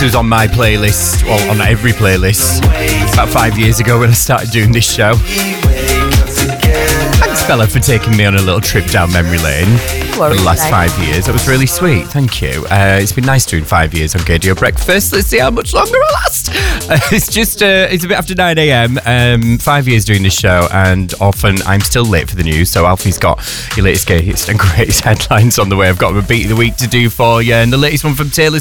was on my playlist, well, on every playlist, about 5 years ago when I started doing this show. Thanks, Bella, for taking me on a little trip down memory lane for the last 5 years. That was really sweet. Thank you. It's been nice doing 5 years on Gaydio Breakfast. Let's see how much longer I'll last. It's a bit after 9 a.m. 5 years doing this show, and often I'm still late for the news. So Alfie's got your latest, gayest and greatest headlines on the way. I've got a beat of the week to do for you, and the latest one from Taylor